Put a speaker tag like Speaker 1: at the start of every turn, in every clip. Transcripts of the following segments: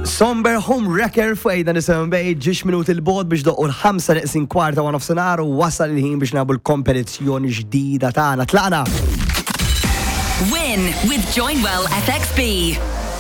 Speaker 1: Somber Home Wrecker f'ejda nisimgħu bej 10 minuti l-bod biex doqqu l-5 neqsin kwarta wa nofsinhar u wasal il-ħin biex nabu l-kompetizzjoni ġdida tagħna. Tlaqna!
Speaker 2: Win with Joinwell FXB.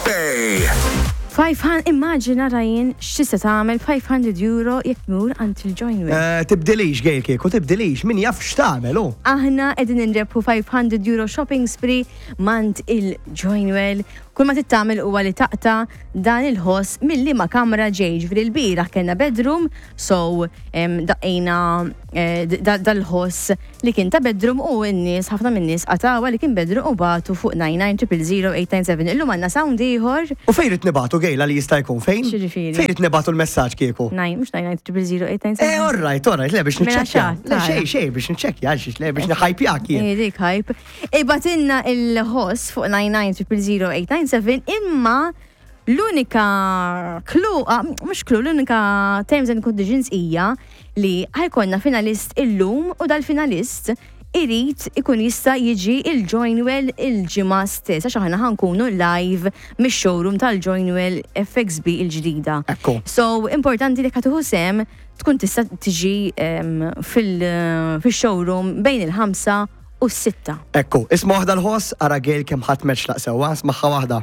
Speaker 3: 500, immaġina Ryan x'tista' tagħmel €500 jekk tmur għand il-Joinwell.
Speaker 1: Tibdilix gejl kieku, tibdilix, min jaf x'tagħmel hu.
Speaker 3: Aħna qegħdin inrebħu €500 shopping spree mant il-Joinwell. Kull ma tittamel huwa li taqta dan il-ħoss milli ma kamra ġejġ fil-bieraħ kellna bedroom, so daqqiena dal-ħoss li kien ta' bedroom u n-nies ħafna min-nies qatawa li kien bedroom u batu fuq 99000897. Illum għandna sound ieħor.
Speaker 1: U fejn rid nibatu gejla li jista' jkun fejn?
Speaker 3: Xiġifieri?
Speaker 1: Fejn rid nibatu l-messaġġ kieku?
Speaker 3: Mhux 99000897.
Speaker 1: All right, le biex niċċekkja.
Speaker 3: Mela
Speaker 1: Xejn biex niċċekkja le biex niħajpjak jien.
Speaker 3: Dik hype. Ibatinna il-ħoss fuq 99000897 imma l-unika l-unika terms and conditions hija li ħajkonna finalist illum u dal-finalist irid ikun jista' jiġi il-Joinwell il-ġimgħa stess għax aħna ħankunu live mix-showroom tal-Joinwell FXB il-ġdida.
Speaker 1: Ekku.
Speaker 3: So importanti li ħatuħu sem tkun tista' tiġi fil-showroom bejn il-5 u s-6.
Speaker 1: Ekku, isma' waħda l-ħoss ara gejl kemm ħadd meċ laq sewwa, smaħħa waħda.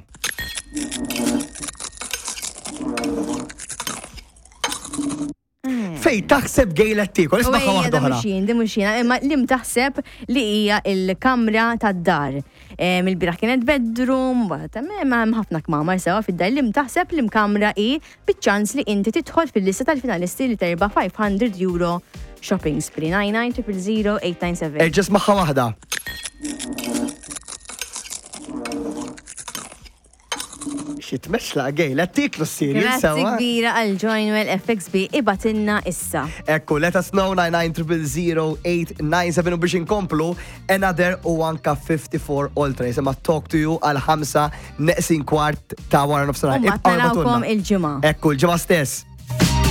Speaker 1: Fej taħseb gejla t-tikol, ismaħħa waħda oħra.
Speaker 3: Di muxina, imma lim taħseb li hija il-kamra tad-dar. Il-biraħ kienet bedroom, hemm ħafna kmamar sewa fid-dar, lim taħseb l-kamra hi biċ-ċans li inti tidħol fil-lista tal-finalisti li terba' €500 shopping spree 99000897.
Speaker 1: Ġas maħħa waħda. Xitmeċla gejla t-tiklu s-sirju
Speaker 3: Grazzi
Speaker 1: sewa.
Speaker 3: kbira għal Joinwell FXB ibatinna issa.
Speaker 1: Ekku, let us know 99000897 u biex inkomplu another u anka 54 ultra. Jisema talk to you għal 5 neqsin kwart ta' wara nofsinhar.
Speaker 3: U ma tarawkom il-ġimgħa.
Speaker 1: Ekku, l-ġimgħa stess.